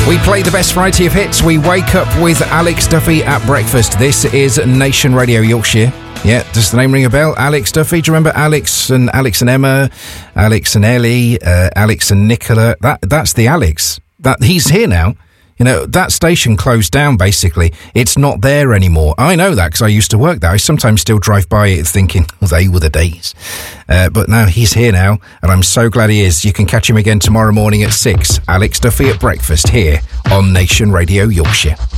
We play the best variety of hits. We wake up with Alex Duffy at breakfast. This is Nation Radio Yorkshire. Yeah, does the name ring a bell? Alex Duffy. Do you remember Alex and Emma, Alex and Ellie, Alex and Nicola? That's the Alex. He's here now. You know, that station closed down, basically. It's not there anymore. I know that because I used to work there. I sometimes still drive by it thinking, well, they were the days. But now he's here now, and I'm so glad he is. You can catch him again tomorrow morning at 6. Alex Duffy at breakfast here on Nation Radio Yorkshire.